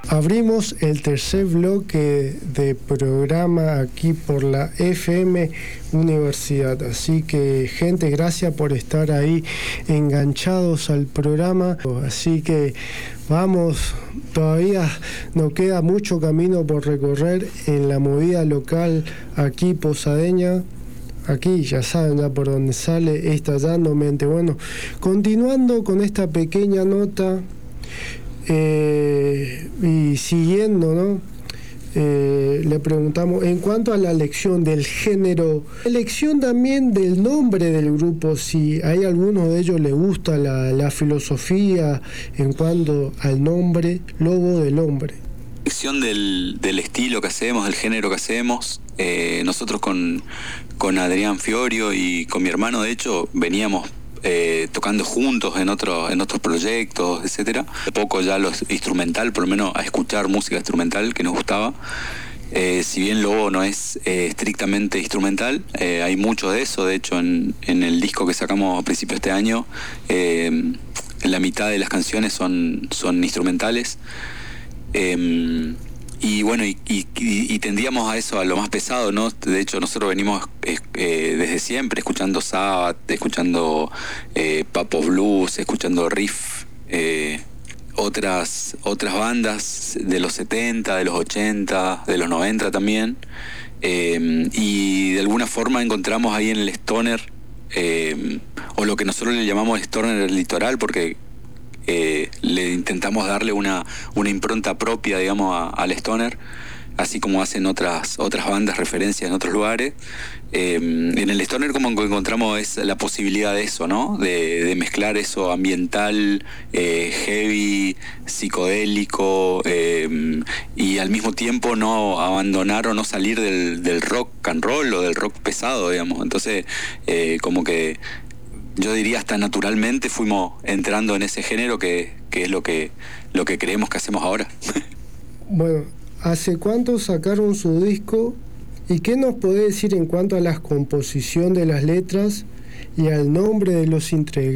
Abrimos el tercer bloque de programa aquí por la FM Universidad. Así que, gente, gracias por estar ahí enganchados al programa. Así que vamos, todavía nos queda mucho camino por recorrer en la movida local aquí posadeña. Aquí ya saben ya por donde sale Estallando Mente. Bueno, continuando con esta pequeña nota y siguiendo, ¿no? Le preguntamos en cuanto a la elección del género, elección también del nombre del grupo, si hay alguno de ellos le gusta la filosofía en cuanto al nombre Lobo del Hombre. Elección del estilo que hacemos, del género que hacemos. Nosotros con Adrián Fiorio y con mi hermano, de hecho, veníamos tocando juntos en otros proyectos, etcétera. Un poco ya lo instrumental, por lo menos a escuchar música instrumental que nos gustaba. Si bien Lobo no es estrictamente instrumental, hay mucho de eso. De hecho, en el disco que sacamos a principios de este año, la mitad de las canciones son instrumentales. Y bueno, y tendíamos a eso, a lo más pesado, ¿no? De hecho, nosotros venimos desde siempre escuchando Sabbath, escuchando Papo Blues, escuchando Riff, otras bandas de los 70, de los 80, de los 90 también. Y de alguna forma encontramos ahí en el stoner, o lo que nosotros le llamamos stoner del litoral, porque le intentamos darle una impronta propia, digamos, al stoner, así como hacen otras bandas referencias en otros lugares. En el stoner como encontramos es la posibilidad de eso, ¿no? De mezclar eso ambiental, heavy, psicodélico, y al mismo tiempo no abandonar o no salir del rock and roll o del rock pesado, digamos. Entonces, como que yo diría hasta naturalmente fuimos entrando en ese género que es lo que creemos que hacemos ahora. Bueno, ¿hace cuánto sacaron su disco? ¿Y qué nos podés decir en cuanto a la composición de las letras y al nombre de los integrantes?